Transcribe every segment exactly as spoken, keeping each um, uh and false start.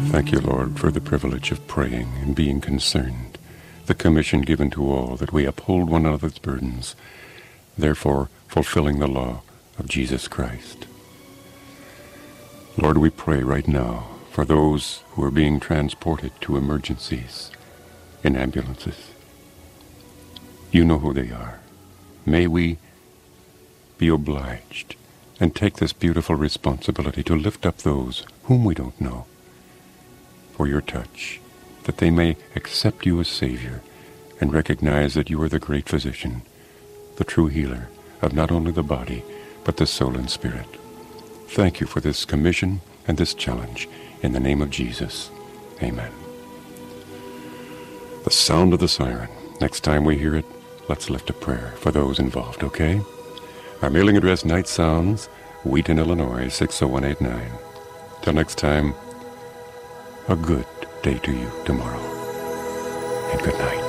Thank you, Lord, for the privilege of praying and being concerned, the commission given to all that we uphold one another's burdens, therefore fulfilling the law of Jesus Christ. Lord, we pray right now for those who are being transported to emergencies in ambulances. You know who they are. May we be obliged and take this beautiful responsibility to lift up those whom we don't know for your touch, that they may accept you as Savior and recognize that you are the great physician, the true healer of not only the body, but the soul and spirit. Thank you for this commission and this challenge. In the name of Jesus, amen. The sound of the siren. Next time we hear it, let's lift a prayer for those involved, okay? Our mailing address, Night Sounds, Wheaton, Illinois, six oh one eight nine. Till next time, a good day to you tomorrow, and good night.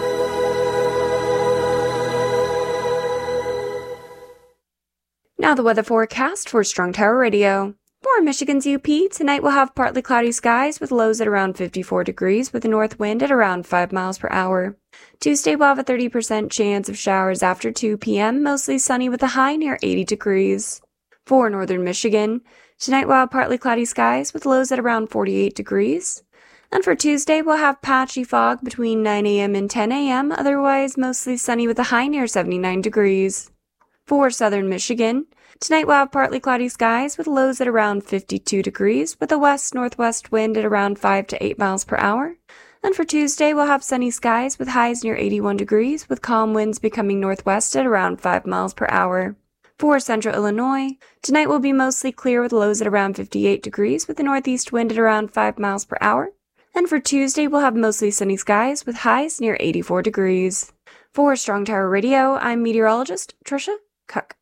Now the weather forecast for Strong Tower Radio. For Michigan's U P, tonight we'll have partly cloudy skies with lows at around fifty-four degrees with a north wind at around five miles per hour. Tuesday we'll have a thirty percent chance of showers after two p.m., mostly sunny with a high near eighty degrees. For northern Michigan, tonight we'll have partly cloudy skies with lows at around forty-eight degrees. And for Tuesday we'll have patchy fog between nine a.m. and ten a.m., otherwise mostly sunny with a high near seventy-nine degrees. For southern Michigan, tonight we'll have partly cloudy skies with lows at around fifty-two degrees with a west-northwest wind at around five to eight miles per hour. And for Tuesday, we'll have sunny skies with highs near eighty-one degrees with calm winds becoming northwest at around five miles per hour. For central Illinois, tonight will be mostly clear with lows at around fifty-eight degrees with a northeast wind at around five miles per hour. And for Tuesday, we'll have mostly sunny skies with highs near eighty-four degrees. For Strong Tower Radio, I'm meteorologist Trisha Cook.